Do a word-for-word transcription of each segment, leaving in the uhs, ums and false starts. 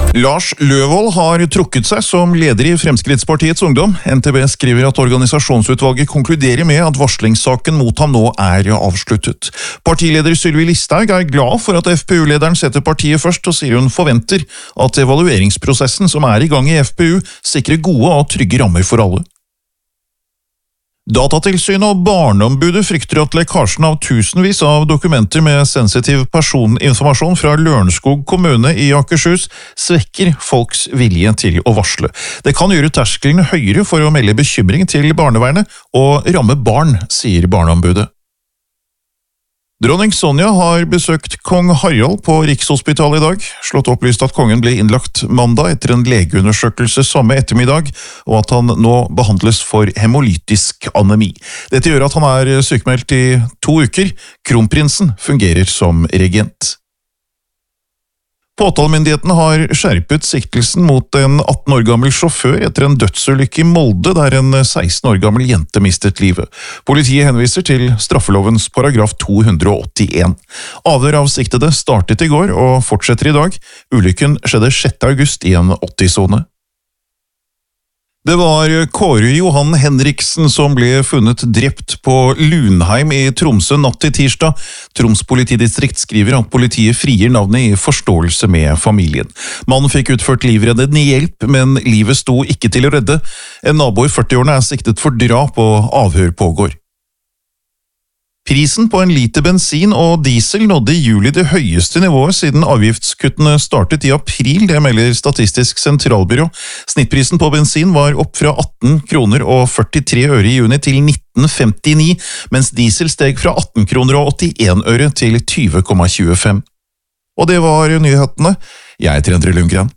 Lars Løvold har trukket seg som leder i Fremskrittspartiets Ungdom. N T B skriver at organisasjonsutvalget konkluderer med at varslingssaken mot ham nå er avsluttet. Partileder Sylvi Listhaug er glad for at F P U-lederen setter partiet først, og sier hun forventer at evalueringsprosessen som er i gang i F P U sikrer gode og trygge rammer for alle. Datatilsynet og Barneombudet frykter at lekkasjen av tusenvis av dokumenter med sensitiv personinformasjon fra Lørenskog kommune i Akershus svekker folks vilje til å varsle. Det kan gjøre terskelen høyere for å melde bekymring til barnevernet og ramme barn, sier Barneombudet. Dronning Sonja har besøkt kong Harald på Rikshospitalet i dag, slått opplyst at kongen ble innlagt mandag etter en legeundersøkelse samme ettermiddag, og at han nå behandles for hemolytisk anemi. Dette gjør at han er sykemeldt i to uker. Kronprinsen fungerer som regent. Påtalemyndigheten har skjerpet siktelsen mot en atten år gammel sjåfør etter en dødsulykke i Molde, der en seksten år gammel jente mistet livet. Politiet henviser til straffelovens paragraf to hundre åttien. Avhør av siktede startet i går og fortsetter i dag. Ulykken skjedde sjette august i en åtti-sone. Det var Kåre Johan Henriksen som ble funnet drept på Lunheim i Tromsø natt til tirsdag. Troms politidistrikt skriver at politiet frier navnet i forståelse med familien. Mannen fikk utført livreddende hjelp, men livet sto ikke til å redde. En nabo i førti-årene er siktet for drap, og avhør pågår. Prisen på en liter bensin og diesel nådde i juli det høyeste nivået siden avgiftskuttene startet i april, det melder Statistisk sentralbyrå. Snittprisen på bensin var opp fra atten kroner og førtitre øre i juni til nitten femtini, mens diesel steg fra atten kroner og åttien øre til tyve komma tjuefem. Og det var nyhetene. Jeg heter Endre Lundgren.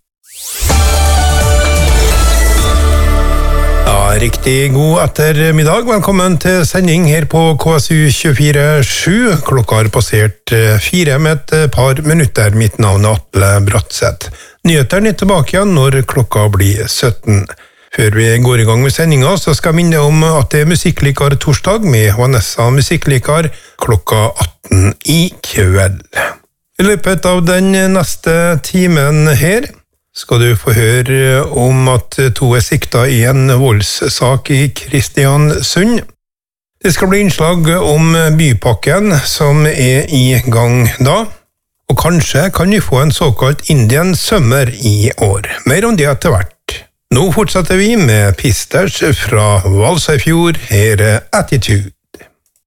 Ja, riktig god ettermiddag. Velkommen til sending her på K S U tjuefire sju. Klokka har passert fire med et par minutter. Mitt navn er Atle Bratseth. Nyheterne er tilbake igjen når klokka blir sytten. Før vi går i gang med sendinga, så skal jeg minne om at det er musikklikar torsdag med Vanessa musikklikar klokka atten i kveld. I løpet av den neste timen her skal du få høre om at to er sikta i en voldssak i Kristiansund. Det skal bli innslag om bypakken som er i gang da, og kanskje kan vi få en såkalt Indian Summer i år. Mer om det etter hvert. Nå fortsetter vi med Pisters fra Valsøyfjord, her er Attitude.